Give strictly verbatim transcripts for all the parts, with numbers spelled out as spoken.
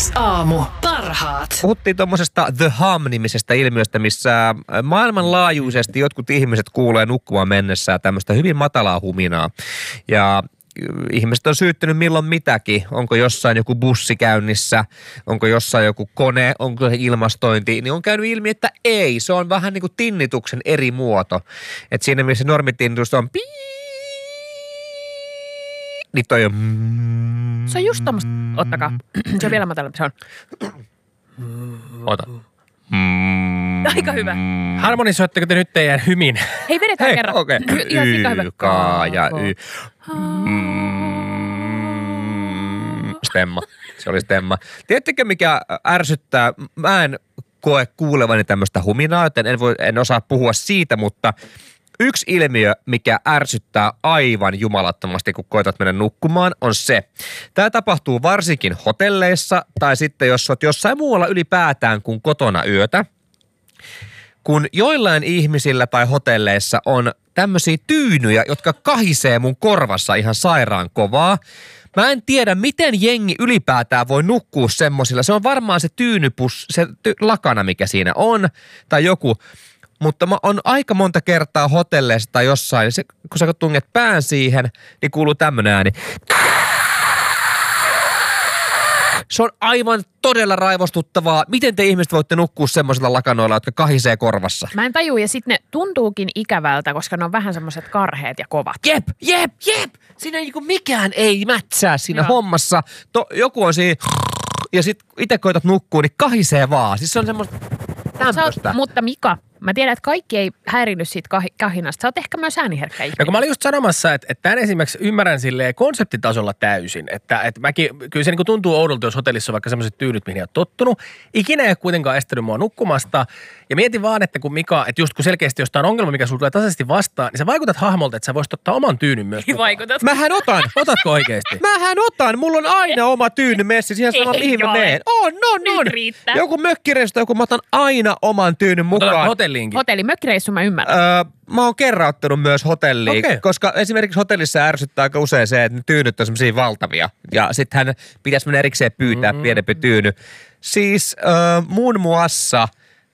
X aamu. Parhaat. Puhuttiin tuommoisesta The Hum-nimisestä ilmiöstä, missä maailmanlaajuisesti jotkut ihmiset kuulee nukkumaan mennessään tämmöistä hyvin matalaa huminaa. Ja ihmiset on syyttänyt milloin mitäkin. Onko jossain joku bussi käynnissä, onko jossain joku kone, onko se ilmastointi. Niin on käynyt ilmi, että ei. Se on vähän niin kuin tinnituksen eri muoto. Että siinä missä normitinnitus on pii, niin toi on... Se on just tommoista. Ottakaa. Se on vielä matalampi. Se on. Ota. Aika hyvä. Harmonisoitteko te nyt teidän hymin? Hei, vedetään Hei, kerran. okei. Okay. Ihan sika hyvä. Y, ka ja y. Stemma. Se oli stemma. Tiedättekö, mikä ärsyttää? Mä en koe kuulevani tämmöistä huminaa, joten en, voi, en osaa puhua siitä, mutta yksi ilmiö, mikä ärsyttää aivan jumalattomasti, kun koetat mennä nukkumaan, on se. Tämä tapahtuu varsinkin hotelleissa tai sitten jos olet jossain muualla ylipäätään kuin kotona yötä. Kun joillain ihmisillä tai hotelleissa on tämmöisiä tyynyjä, jotka kahisee mun korvassa ihan sairaan kovaa. Mä en tiedä, miten jengi ylipäätään voi nukkua semmosilla. Se on varmaan se tyynypus, se ty- lakana, mikä siinä on, tai joku. Mutta mä on aika monta kertaa hotelleissa tai jossain, se, kun sä tunget pään siihen, niin kuuluu tämmönen ääni. Se on aivan todella raivostuttavaa. Miten te ihmiset voitte nukkua semmoisilla lakanoilla, jotka kahisee korvassa? Mä en tajua, ja sitten ne tuntuukin ikävältä, koska ne on vähän semmoiset karheet ja kovat. Jep, jep, jep! Siinä niinku mikään ei mätsää siinä Joo. hommassa. To, joku on siinä ja sit itse koetat nukkua, niin kahisee vaan. Siis se on semmoista tämmöistä. Mutta Mika, mä tiedän, että kaikki ei häirinnyt siitä kah- kahinasta. Sä oot ehkä myös ääniherkkä ihminen. No kun mä olin just sanomassa, että, että tämän esimerkiksi ymmärrän silleen konseptitasolla täysin. Että, että mäkin, kyllä se niin kuin tuntuu oudolta, jos hotellissa on vaikka sellaiset tyynyt, mihin on tottunut. Ikinä ei ole kuitenkaan estänyt mua nukkumasta. Ja mietin vaan, että kun Mika, että just kun selkeästi jostain ongelma, mikä sulla tulee tasaisesti vastaan, niin sä vaikutat hahmolta, että sä voisit ottaa oman tyynyn myös mukaan. Vaikutat. Mähän otan. Otatko oikeesti? Mähän otan. Mulla on aina oma tyyny messissä. Ihan sama Ei mihin mä ole. meen. On, on, Nyt on. riittää. Joku mökkireistä, joku mä otan aina oman tyynyn Otatko mukaan. hotelliinkin? Hotellimökkireissu mä ymmärrän. Öö, mä oon kerran ottanut myös hotelliin, Okei. koska esimerkiksi hotellissa ärsyttää aika usein se, että ne tyynyt on semmosia valtavia. Ja sittenhän pitäisi mennä erikseen pyytää mm. pienempi tyyny. Siis öö, muun muassa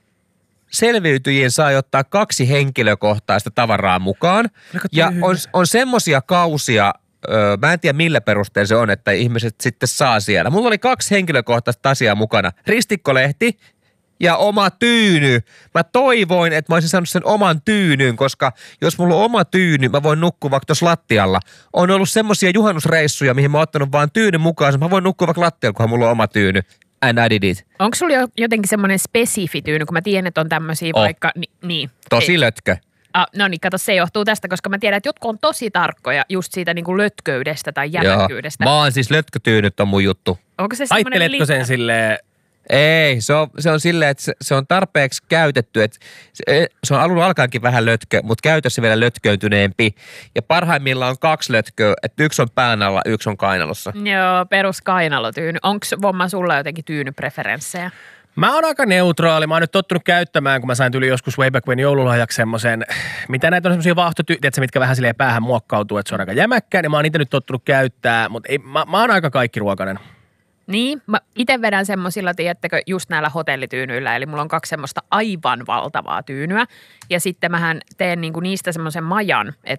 selviytyjiin saa ottaa kaksi henkilökohtaista tavaraa mukaan. Oliko Ja tyyny? on, on semmosia kausia, öö, mä en tiedä millä perusteella se on, että ihmiset sitten saa siellä. Mulla oli kaksi henkilökohtaista asiaa mukana. Ristikkolehti ja oma tyyny. Mä toivoin, että mä olisin saanut sen oman tyynyn, koska jos mulla on oma tyyny, mä voin nukkua vaikka tuossa lattialla. On ollut semmosia juhannusreissuja, mihin mä oon ottanut vaan tyynyn mukaan. Mä voin nukkua vaikka lattialla, kunhan mulla on oma tyyny. And I did it. Onko sulla jo jotenkin semmoinen spesifityyny, kun mä tiedän, että on tämmöisiä Oh. vaikka, ni, niin. Tosi Ei. lötkö. Ah, no niin, kato, se johtuu tästä, koska mä tiedän, että jotkut on tosi tarkkoja just siitä niin kuin lötköydestä tai jämäkkyydestä. Mä oon siis lötkötyynyt on mun juttu. Onko se semmoinen Aitteletko sen silleen? Ei, se on, se on silleen, että se, se on tarpeeksi käytetty, että se, se on alun alkaenkin vähän lötkö, mutta käytössä vielä lötköyntyneempi. Ja parhaimmillaan on kaksi lötköä, että yksi on pään alla, yksi on kainalossa. Joo, perus kainalotyyny. Onko Vomma sulla jotenkin tyynypreferenssejä? Mä oon aika neutraali. Mä oon nyt tottunut käyttämään, kun mä sain tyyli joskus way back when joululahjaksi semmoisen, mitä näitä on semmoisia vaahtotyyitä, mitkä vähän silleen päähän muokkautuu, että se on aika jämäkkä, niin mä oon niitä nyt tottunut käyttää, mutta ei, mä, mä oon aika kaikkiruokainen. Niin, mä itse vedän semmosilla, tiedättekö, just näillä hotellityynyillä, eli mulla on kaksi semmoista aivan valtavaa tyynyä, ja sitten mähän teen niinku niistä semmoisen majan, että